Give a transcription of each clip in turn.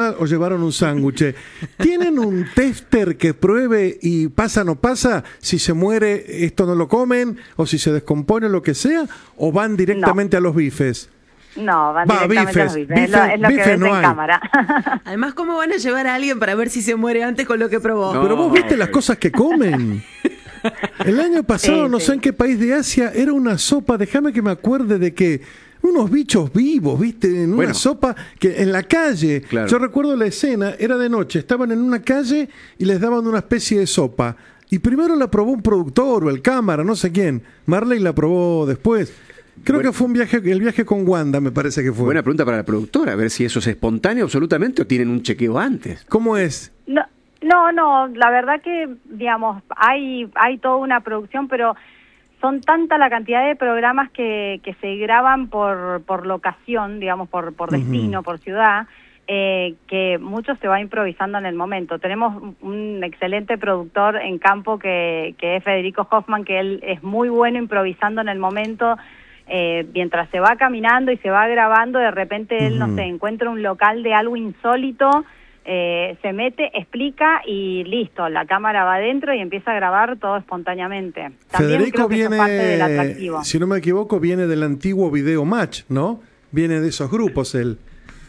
más o llevaron un sándwich. ¿Tienen un tester que pruebe y pasa o no pasa? Si se muere, esto no lo comen, o si se descompone, lo que sea, o van directamente a los bifes. No, van directamente a los bifes. Es lo que ves en cámara. Además, ¿cómo van a llevar a alguien para ver si se muere antes con lo que probó? No, pero vos viste las cosas que comen. El año pasado, no sé en qué país de Asia, era una sopa, déjame que me acuerde de que unos bichos vivos, ¿viste? En una sopa que en la calle. Claro. Yo recuerdo la escena, era de noche, estaban en una calle y les daban una especie de sopa. Y primero la probó un productor o el cámara, no sé quién. Marley la probó después. Creo que fue el viaje con Wanda, me parece que fue. Buena pregunta para la productora, a ver si eso es espontáneo absolutamente o tienen un chequeo antes. ¿Cómo es? No, la verdad que, digamos, hay toda una producción, pero son tanta la cantidad de programas que se graban por locación, digamos, por destino, por ciudad, que mucho se va improvisando en el momento. Tenemos un excelente productor en campo que es Federico Hoffman, que él es muy bueno improvisando en el momento. Mientras se va caminando y se va grabando, de repente él, no sé, encuentra un local de algo insólito, se mete, explica y listo, la cámara va adentro y empieza a grabar todo espontáneamente. También Federico creo que viene, eso es parte del atractivo. Si no me equivoco, viene del antiguo Video Match, ¿no? Viene de esos grupos, sí.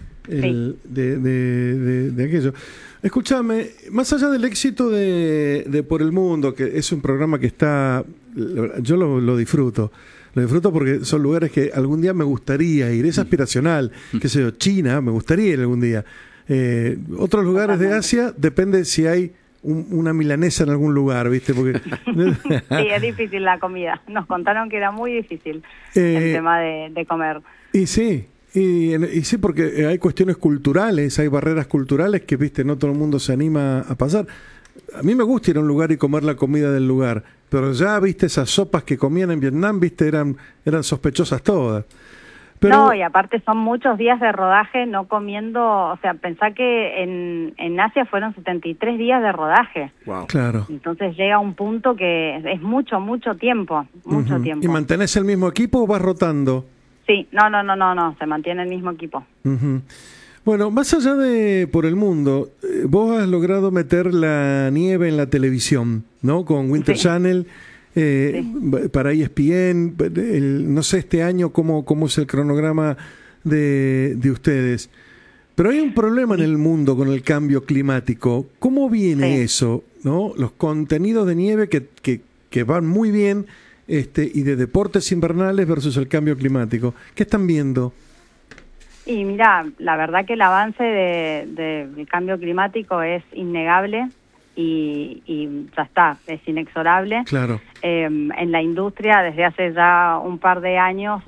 de aquello. Escúchame, más allá del éxito de Por el Mundo, que es un programa que está, yo lo disfruto. Lo disfruto porque son lugares que algún día me gustaría ir, es aspiracional, qué sé yo, China, me gustaría ir algún día. Otros lugares de Asia, depende si hay una milanesa en algún lugar, ¿viste? Porque sí, es difícil la comida. Nos contaron que era muy difícil el tema de comer. Y sí, y sí, porque hay cuestiones culturales, hay barreras culturales que, ¿viste? No todo el mundo se anima a pasar. A mí me gusta ir a un lugar y comer la comida del lugar, pero ya, ¿viste? Esas sopas que comían en Vietnam, ¿viste? Eran sospechosas todas. Pero... No, y aparte son muchos días de rodaje no comiendo, o sea, pensá que en Asia fueron 73 días de rodaje. Wow. Claro. Entonces llega un punto que es mucho tiempo, mucho tiempo. ¿Y mantenés el mismo equipo o vas rotando? Sí, no, se mantiene el mismo equipo. Bueno, más allá de Por el Mundo, vos has logrado meter la nieve en la televisión, ¿no? Con Winter Channel. Para ESPN, no sé este año cómo es el cronograma de ustedes, pero hay un problema en el mundo con el cambio climático. ¿Cómo viene eso, no? Los contenidos de nieve que van muy bien, y de deportes invernales versus el cambio climático. ¿Qué están viendo? Y mira, la verdad que el avance del cambio climático es innegable. Y ya está, es inexorable. Claro. En la industria, desde hace ya un par de años...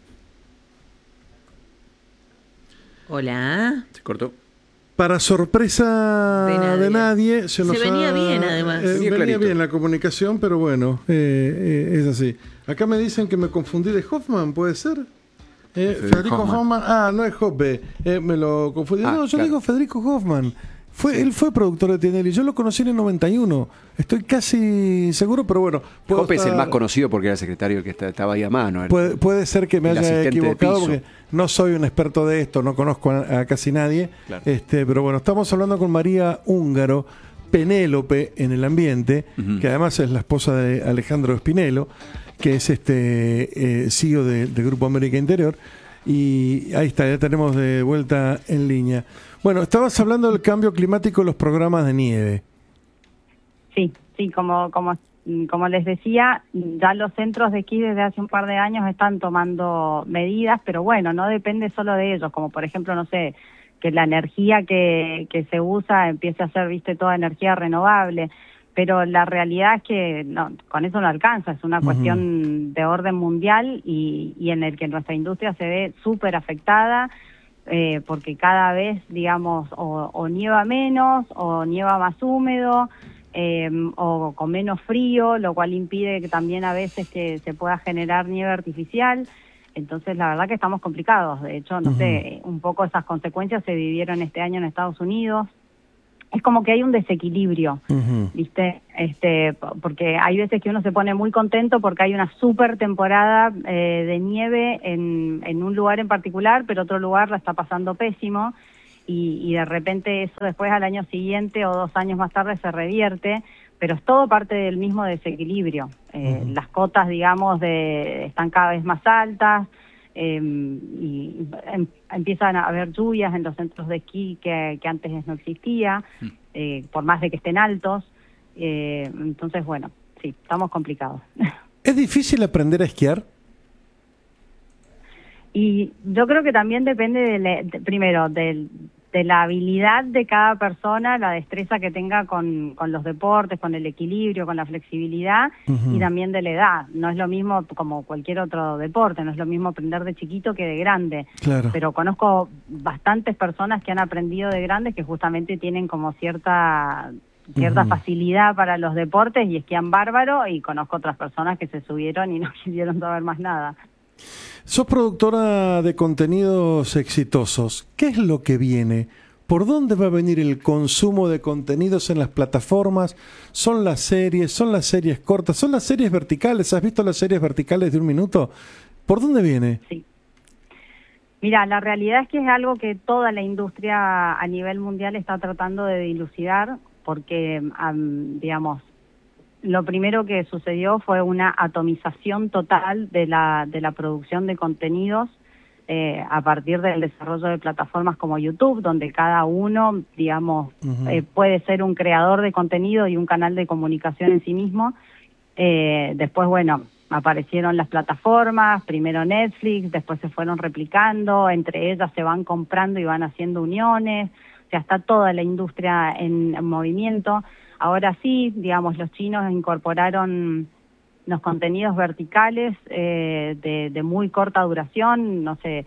Hola. Se cortó. Para sorpresa de nadie se venía bien, además. Venía bien la comunicación, pero bueno, es así. Acá me dicen que me confundí de Hoffman, ¿puede ser? Federico Hoffman. No es Hoppe. Me lo confundí. No, yo digo Federico Hoffman. Él fue productor de Tinelli. Yo lo conocí en el 91. Estoy casi seguro, pero bueno. Hoppe es el más conocido porque era el secretario que estaba ahí a mano. Puede ser que me haya equivocado porque no soy un experto de esto, no conozco a casi nadie. Claro. Pero bueno, estamos hablando con María Húngaro, Penélope en el ambiente, que además es la esposa de Alejandro Spinello, que es CEO del Grupo América Interior. Y ahí está, ya tenemos de vuelta en línea. Bueno, estabas hablando del cambio climático en los programas de nieve. Sí, como les decía, ya los centros de esquí desde hace un par de años están tomando medidas, pero bueno, no depende solo de ellos, como por ejemplo, no sé, que la energía que se usa empiece a ser, viste, toda energía renovable, pero la realidad es que no, con eso no alcanza, es una cuestión de orden mundial y en el que nuestra industria se ve súper afectada, porque cada vez, digamos, o nieva menos, o nieva más húmedo, o con menos frío, lo cual impide que también a veces que se pueda generar nieve artificial. Entonces, la verdad que estamos complicados. De hecho, no sé, un poco esas consecuencias se vivieron este año en Estados Unidos. Es como que hay un desequilibrio, ¿viste? Porque hay veces que uno se pone muy contento porque hay una súper temporada de nieve en un lugar en particular, pero otro lugar la está pasando pésimo. y de repente eso después al año siguiente o 2 años más tarde se revierte, pero es todo parte del mismo desequilibrio. Las cotas, digamos, están cada vez más altas, y empiezan a haber lluvias en los centros de esquí que antes no existía, por más de que estén altos. Entonces, bueno, sí, estamos complicados. ¿Es difícil aprender a esquiar? Y yo creo que también depende, primero, de la habilidad de cada persona, la destreza que tenga con los deportes, con el equilibrio, con la flexibilidad, y también de la edad. No es lo mismo como cualquier otro deporte, no es lo mismo aprender de chiquito que de grande. Claro. Pero conozco bastantes personas que han aprendido de grandes que justamente tienen como cierta facilidad para los deportes y esquían bárbaro, y conozco otras personas que se subieron y no quisieron saber más nada. Sos productora de contenidos exitosos. ¿Qué es lo que viene? ¿Por dónde va a venir el consumo de contenidos en las plataformas? ¿Son las series cortas? ¿Son las series verticales? ¿Has visto las series verticales de 1 minuto? ¿Por dónde viene? Sí. Mira, la realidad es que es algo que toda la industria a nivel mundial está tratando de dilucidar, porque, digamos, lo primero que sucedió fue una atomización total de la producción de contenidos a partir del desarrollo de plataformas como YouTube, donde cada uno, digamos, puede ser un creador de contenido y un canal de comunicación en sí mismo. Después, bueno, aparecieron las plataformas, primero Netflix, después se fueron replicando, entre ellas se van comprando y van haciendo uniones, o sea, está toda la industria en movimiento. Ahora sí, digamos, los chinos incorporaron los contenidos verticales de muy corta duración, no sé,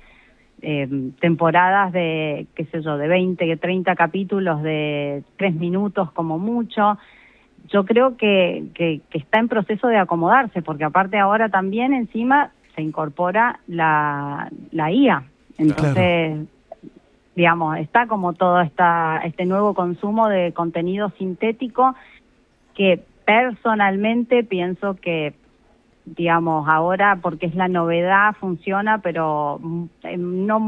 temporadas de, qué sé yo, de 20, 30 capítulos de 3 minutos como mucho. Yo creo que está en proceso de acomodarse, porque aparte ahora también encima se incorpora la IA. Entonces, claro, digamos, está como todo este nuevo consumo de contenido sintético que personalmente pienso que, digamos, ahora porque es la novedad funciona, pero en no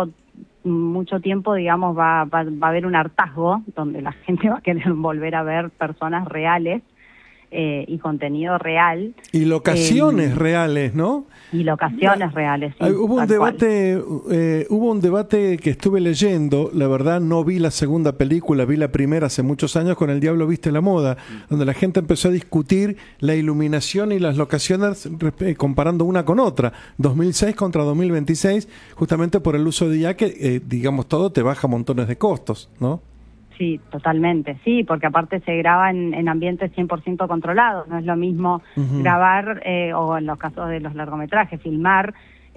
mucho tiempo, digamos, va a haber un hartazgo donde la gente va a querer volver a ver personas reales y contenido real. Y locaciones reales, ¿no? Y locaciones reales, sí. Hubo un debate que estuve leyendo, la verdad no vi la segunda película, vi la primera hace muchos años con El Diablo Viste la Moda, donde la gente empezó a discutir la iluminación y las locaciones comparando una con otra, 2006 contra 2026, justamente por el uso de IA que, digamos, todo te baja montones de costos, ¿no? Sí, totalmente, sí, porque aparte se graba en ambientes 100% controlados, no es lo mismo grabar, o en los casos de los largometrajes, filmar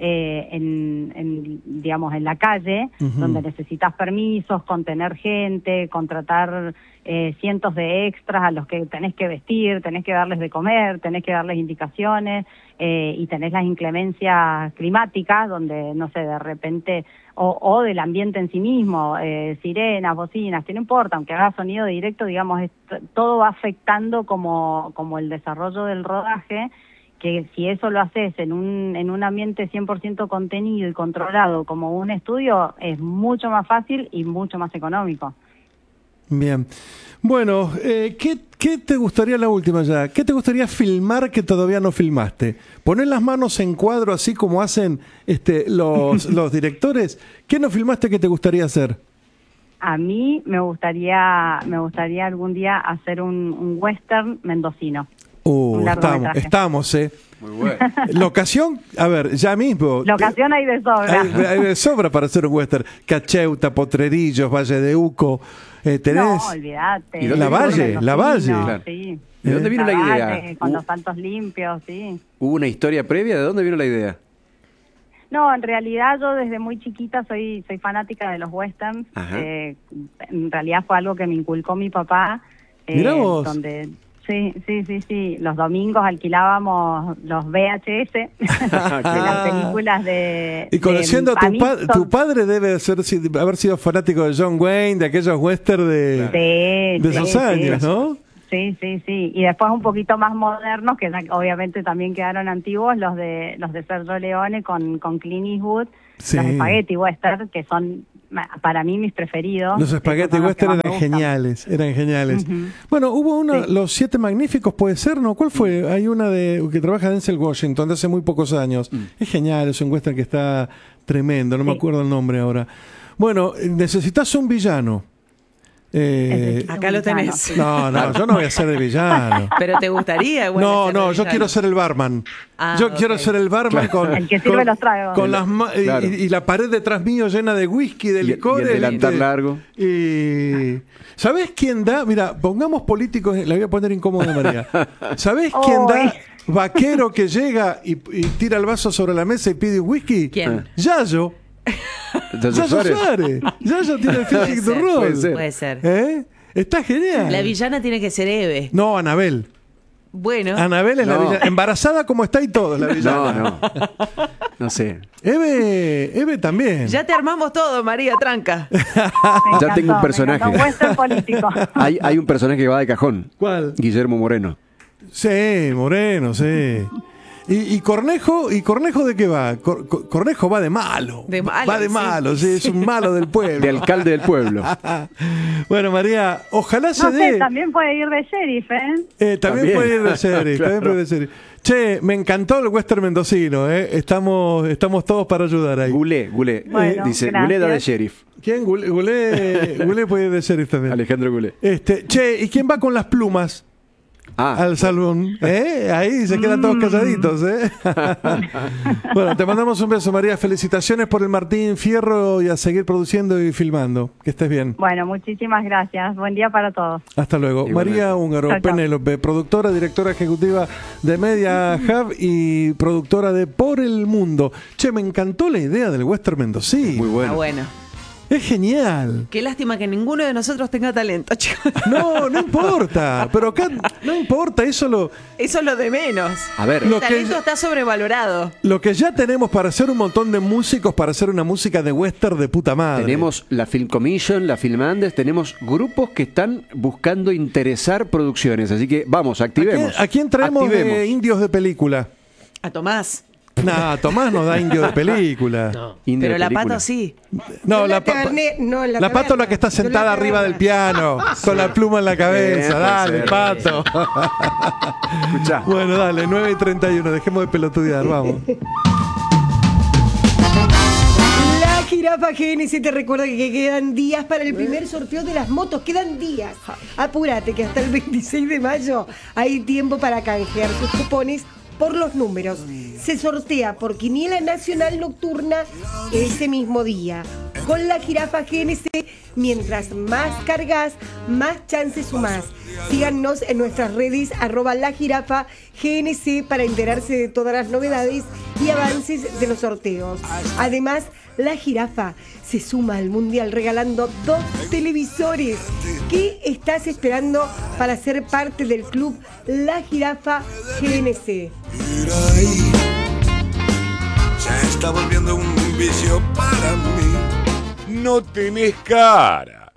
digamos, en la calle, donde necesitas permisos, contener gente, contratar cientos de extras a los que tenés que vestir, tenés que darles de comer, tenés que darles indicaciones, y tenés las inclemencias climáticas, donde, no sé, de repente, o del ambiente en sí mismo, sirenas, bocinas, que no importa, aunque haga sonido directo, digamos, todo va afectando como el desarrollo del rodaje, que si eso lo haces en un ambiente 100% contenido y controlado como un estudio, es mucho más fácil y mucho más económico. Bien. Bueno, ¿qué te gustaría, la última ya, qué te gustaría filmar que todavía no filmaste? Poner las manos en cuadro así como hacen los directores. ¿Qué no filmaste que te gustaría hacer? A mí me gustaría algún día hacer un western mendocino. Estamos. Muy bueno. Locación, a ver, ya mismo. Locación hay de sobra. Hay de sobra para hacer un western. Cacheuta, Potrerillos, Valle de Uco. ¿Tenés? No, olvídate. ¿Y la Valle? Claro. Sí. ¿De dónde vino la idea? Con los saltos limpios, sí. ¿Hubo una historia previa? ¿De dónde vino la idea? No, en realidad yo desde muy chiquita soy fanática de los westerns. En realidad fue algo que me inculcó mi papá. Mirá vos. Donde... Sí. Los domingos alquilábamos los VHS de las películas de... Y conociendo a tu padre debe haber sido fanático de John Wayne, de aquellos westerns de esos años, ¿no? Sí. Y después un poquito más modernos, que obviamente también quedaron antiguos, los de Sergio Leone con Clint Eastwood, los Spaghetti Western, que son para mí mis preferidos. Los spaghetti western eran geniales, Uh-huh. Bueno, hubo una, Sí. Los Siete Magníficos, puede ser, ¿no? ¿Cuál fue? Hay una que trabaja Denzel Washington de hace muy pocos años. Es genial, es un western que está tremendo, no me Sí. acuerdo el nombre ahora. Bueno, necesitas un villano. Acá lo tenés. No, yo no voy a ser de villano. Pero te gustaría, igual, ser de Yo villano. quiero ser el barman. Ah, Yo ok. quiero ser el barman con El que sirve los tragos. con las Claro. y la pared detrás mío llena de whisky, de Y licores. el delantal largo. Y ¿sabés quién da? Mira, pongamos políticos, la voy a poner incómoda, María. ¿Sabés quién da vaquero que llega y tira el vaso sobre la mesa y pide whisky? ¿Quién? Yayo. Entonces, Yayo Suárez. Yayo tiene el Puede físico ser, rol. puede ser. Puede ser. ¿Eh? Está genial. La villana tiene que ser Eve. No, Anabel. Bueno, Anabel es la No. villana. Embarazada como está y todo, es la villana. No sé. Eve también. ya te armamos todo, María Tranca. Me Ya tengo un personaje. me encantó, western político. Hay un personaje que va de cajón. ¿Cuál? Guillermo Moreno. Sí, Moreno, sí. ¿Y Cornejo de qué va? Cornejo va de malo. De malo, Va de sí. malo, sí, es un malo del pueblo. De alcalde del pueblo. Bueno, María, ojalá se No sé, dé. también puede ir de sheriff, ¿eh? También También. puede ir de serie, Claro. también puede ir de serie. Che, me encantó el western mendocino, ¿eh? Estamos todos para ayudar ahí. Gulé. Bueno, Dice, gracias. Gulé da de sheriff. ¿Quién? Gulé puede ir de serie también. Alejandro Gulé. Che, ¿y quién va con las plumas al salón? Ahí se quedan todos calladitos, ¿eh? Bueno, te mandamos un beso, María. Felicitaciones por el Martín Fierro y a seguir produciendo y filmando. Que estés bien. Bueno, muchísimas gracias. Buen día para todos. Hasta luego. Igualmente. María Húngaro, Chao, chao. Penélope, productora, directora ejecutiva de Media Hub y productora de Por el Mundo. Che, me encantó la idea del western mendocino. Muy Ah, bueno. bueno. Es genial. Qué lástima que ninguno de nosotros tenga talento, chicos. No importa. Pero acá no importa, Eso es lo de menos. A ver, Lo El que- talento está sobrevalorado. lo que ya tenemos para hacer un montón de músicos, para hacer una música de western de puta madre. tenemos la Film Commission, la Film Andes, tenemos grupos que están buscando interesar producciones. Así que vamos, activemos. ¿A quién traemos de Activemos. indios de película? A Tomás. Nah, Tomás no da indio de película. Indio Pero de la película. Pato sí. No, la taberné- no, en la la Pato es la taberna. que está Yo en la sentada arriba taberna. del piano, con la pluma en la cabeza. Bien, Dale, puede ser. Pato. Escuchá. Bueno, dale, 9:31, dejemos de pelotudear, vamos. La jirafa GNC te recuerda que quedan días para el primer sorteo de las motos. Quedan días. Apúrate que hasta el 26 de mayo hay tiempo para canjear sus cupones por los números. Se sortea por quiniela nacional nocturna ese mismo día. Con la jirafa GNC, mientras más cargas, más chances sumás. Síganos en nuestras redes @lajirafagnc para enterarse de todas las novedades y avances de los sorteos. Además, la jirafa se suma al mundial regalando 2 televisores. ¿Qué estás esperando para ser parte del club La Jirafa GNC? Se está volviendo un vicio para mí. No tenés cara.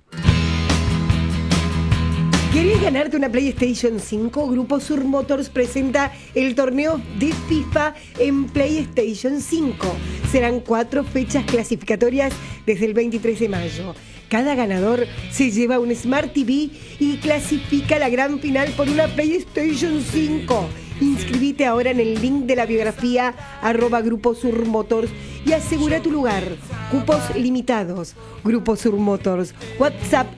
¿Querés ganarte una PlayStation 5? Grupo Sur Motors presenta el torneo de FIFA en PlayStation 5. Serán 4 fechas clasificatorias desde el 23 de mayo. Cada ganador se lleva un Smart TV y clasifica a la gran final por una PlayStation 5. Inscribite ahora en el link de la biografía @Grupo Sur Motors y asegura tu lugar. Cupos limitados. Grupo Sur Motors. WhatsApp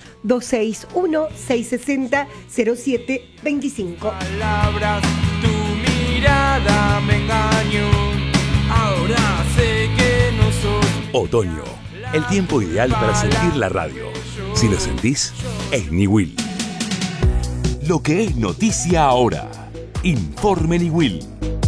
261-660-0725. Palabras, tu mirada me engañó. Ahora sé que no sos. Otoño, el tiempo ideal para sentir la radio. Si lo sentís, es Niwil. Lo que es noticia ahora. Informe Niwil.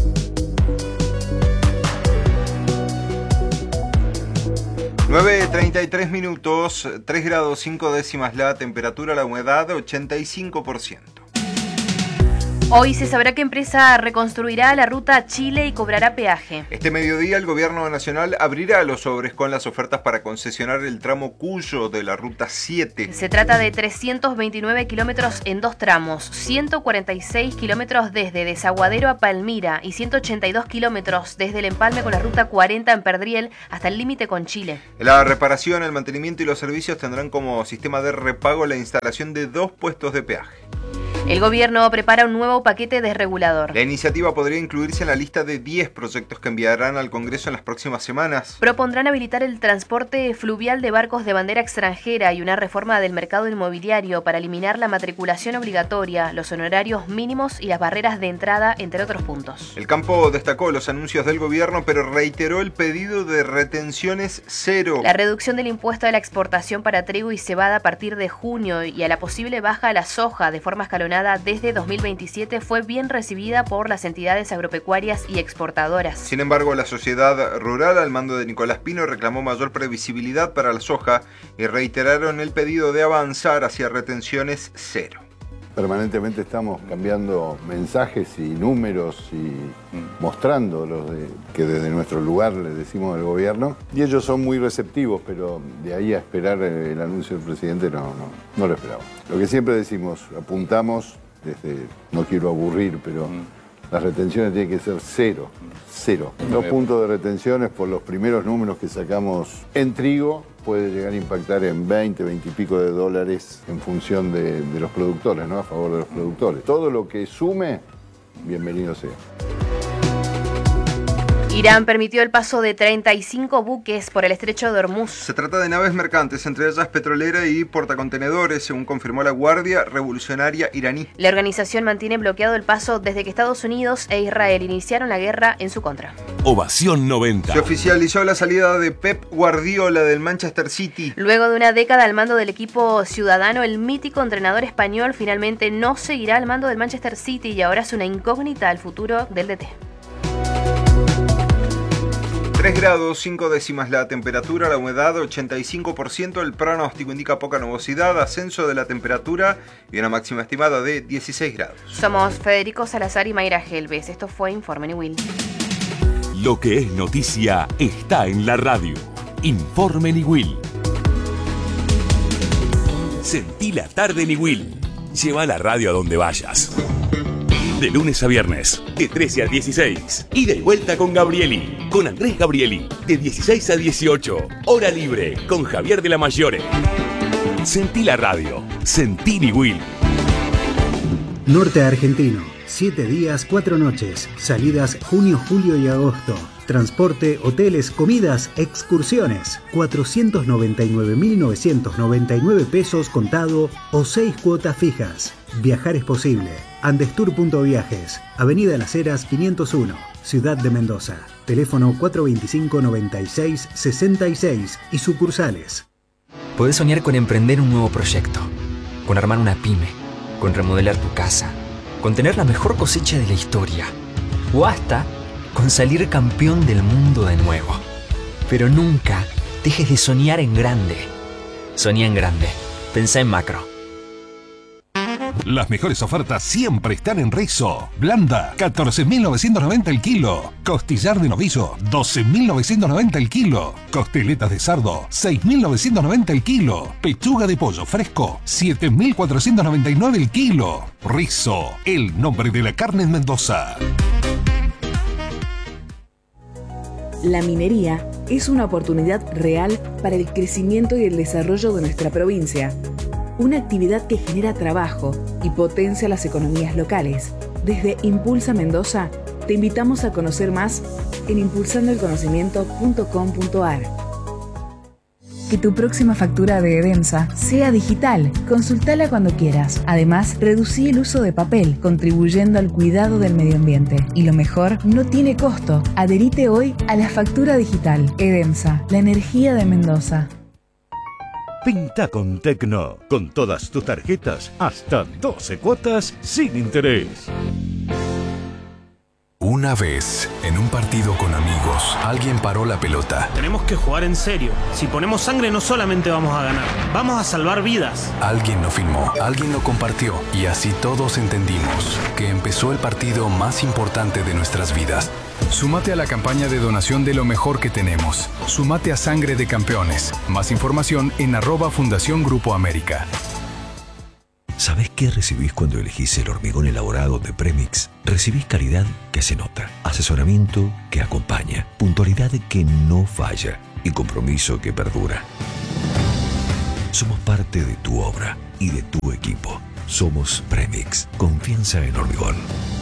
(9:33), 3 grados 5 décimas la temperatura, la humedad 85%. Hoy se sabrá qué empresa reconstruirá la ruta Chile y cobrará peaje. Este mediodía el gobierno nacional abrirá los sobres con las ofertas para concesionar el tramo Cuyo de la ruta 7. Se trata de 329 kilómetros en 2 tramos, 146 kilómetros desde Desaguadero a Palmira y 182 kilómetros desde el empalme con la ruta 40 en Perdriel hasta el límite con Chile. La reparación, el mantenimiento y los servicios tendrán como sistema de repago la instalación de 2 puestos de peaje. El gobierno prepara un nuevo paquete desregulador. La iniciativa podría incluirse en la lista de 10 proyectos que enviarán al Congreso en las próximas semanas. Propondrán habilitar el transporte fluvial de barcos de bandera extranjera y una reforma del mercado inmobiliario para eliminar la matriculación obligatoria, los honorarios mínimos y las barreras de entrada, entre otros puntos. El campo destacó los anuncios del gobierno, pero reiteró el pedido de retenciones cero. La reducción del impuesto a la exportación para trigo y cebada a partir de junio y a la posible baja a la soja de forma escalonada desde 2027 fue bien recibida por las entidades agropecuarias y exportadoras. Sin embargo, la sociedad rural al mando de Nicolás Pino reclamó mayor previsibilidad para la soja y reiteraron el pedido de avanzar hacia retenciones cero. Permanentemente estamos cambiando mensajes y números y mostrando que desde nuestro lugar le decimos al gobierno, y ellos son muy receptivos, pero de ahí a esperar el anuncio del presidente no lo esperamos. Lo que siempre decimos, apuntamos desde, no quiero aburrir, pero las retenciones tienen que ser cero. 2 puntos de retenciones por los primeros números que sacamos en trigo puede llegar a impactar en 20 y pico de dólares en función de los productores, ¿no? A favor de los productores. Todo lo que sume, bienvenido sea. Irán permitió el paso de 35 buques por el estrecho de Hormuz. Se trata de naves mercantes, entre ellas petrolera y portacontenedores, según confirmó la Guardia Revolucionaria iraní. La organización mantiene bloqueado el paso desde que Estados Unidos e Israel iniciaron la guerra en su contra. Ovación 90. Se oficializó la salida de Pep Guardiola del Manchester City. Luego de una década al mando del equipo ciudadano, el mítico entrenador español finalmente no seguirá al mando del Manchester City y ahora es una incógnita al futuro del DT. 3 grados 5 décimas la temperatura, la humedad 85%, el pronóstico indica poca nubosidad, ascenso de la temperatura y una máxima estimada de 16 grados. Somos Federico Salazar y Mayra Helves. Esto fue Informe Niwil. Lo que es noticia está en la radio. Informe Niwil. Sentí la tarde Niwil. Lleva la radio a donde vayas. De lunes a viernes, de 13 a 16. Ida y vuelta con Gabrieli, con Andrés Gabrieli, de 16 a 18. Hora libre, con Javier de la Mayore. Sentí la radio, sentí Niwil. Norte Argentino, 7 días, 4 noches. Salidas junio, julio y agosto. Transporte, hoteles, comidas, excursiones. 499.999 pesos contado o 6 cuotas fijas. Viajar es posible. Andestour.viajes, Avenida Las Heras 501, Ciudad de Mendoza. Teléfono 425-96-66 y sucursales. Podés soñar con emprender un nuevo proyecto, con armar una pyme, con remodelar tu casa, con tener la mejor cosecha de la historia o hasta con salir campeón del mundo de nuevo. Pero nunca dejes de soñar en grande. Soñá en grande. Pensá en macro. Las mejores ofertas siempre están en Rizo. Blanda, 14.990 el kilo. Costillar de novillo, 12.990 el kilo. Costeletas de cerdo, 6.990 el kilo. Pechuga de pollo fresco, 7.499 el kilo. Rizo, el nombre de la carne en Mendoza. La minería es una oportunidad real para el crecimiento y el desarrollo de nuestra provincia. Una actividad que genera trabajo y potencia las economías locales. Desde Impulsa Mendoza, te invitamos a conocer más en impulsandoelconocimiento.com.ar. Que tu próxima factura de Edemsa sea digital. Consultala cuando quieras. Además, reducí el uso de papel, contribuyendo al cuidado del medio ambiente. Y lo mejor, no tiene costo. Adherite hoy a la factura digital. Edemsa, la energía de Mendoza. Pinta con Tecno, con todas tus tarjetas, hasta 12 cuotas sin interés. Una Una vez, en un partido con amigos, alguien paró la pelota. Tenemos que jugar en serio. Si ponemos sangre no solamente vamos a ganar, vamos a salvar vidas. Alguien lo filmó, alguien lo compartió y así todos entendimos que empezó el partido más importante de nuestras vidas. Súmate a la campaña de donación de lo mejor que tenemos. Súmate a Sangre de Campeones. Más información en @Fundación Grupo América. ¿Sabés qué recibís cuando elegís el hormigón elaborado de Premix? Recibís calidad que se nota, asesoramiento que acompaña, puntualidad que no falla y compromiso que perdura. Somos parte de tu obra y de tu equipo. Somos Premix. Confianza en hormigón.